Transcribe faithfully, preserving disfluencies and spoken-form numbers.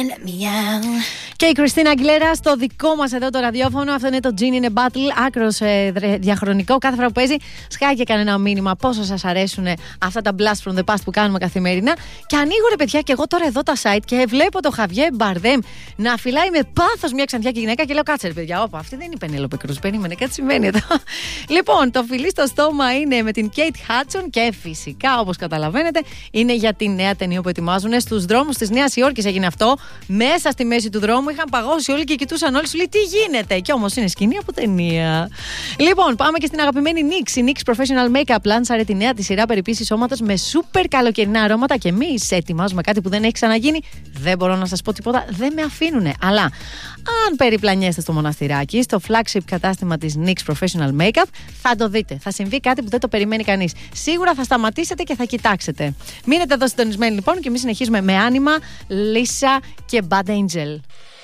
Και η Κριστίνα Αγγιλέρα στο δικό μας εδώ το ραδιόφωνο. Αυτό είναι το Gin in a Bottle, άκρος ε, διαχρονικό. Κάθε φορά που παίζει, σκάει και κανένα μήνυμα πόσο σας αρέσουν αυτά τα blast from the past που κάνουμε καθημερινά. Και ανοίγω ρε παιδιά, και εγώ τώρα εδώ τα site και βλέπω το Χαβιέ Μπαρδέμ να φυλάει με πάθος μια ξανθιά και γυναίκα. Και λέω, κάτσε ρε παιδιά, όπα, αυτή δεν είναι η Πενέλοπε Κρούς. Περίμενε, κάτι συμβαίνει εδώ. Λοιπόν, το φιλί στο στόμα είναι με την Κέιτ Χάτσον και φυσικά, όπως καταλαβαίνετε, είναι για τη νέα ταινία που ετοιμάζουν. Στους δρόμους της Νέας Υόρκης έγινε αυτό. Μέσα στη μέση του δρόμου είχαν παγώσει όλοι και κοιτούσαν όλοι. Σου λέει τι γίνεται. Και όμως είναι σκηνή από ταινία. Λοιπόν, πάμε και στην αγαπημένη Νίξ. Η Νίξ Professional Makeup λάνσαρε τη νέα τη σειρά περιποίησης σώματος με σούπερ καλοκαιρινά αρώματα. Και εμείς ετοιμάζουμε κάτι που δεν έχει ξαναγίνει. Δεν μπορώ να σας πω τίποτα, δεν με αφήνουνε. Αλλά αν περιπλανιέστε στο μοναστηράκι, στο flagship κατάστημα της Νίξ Professional Makeup, θα το δείτε. Θα συμβεί κάτι που δεν το περιμένει κανείς. Σίγουρα θα σταματήσετε και θα κοιτάξετε. Μείνετε εδώ συντονισμένοι λοιπόν και εμείς συνεχίζουμε με Άνιμα, Λίσα και Bad Angel.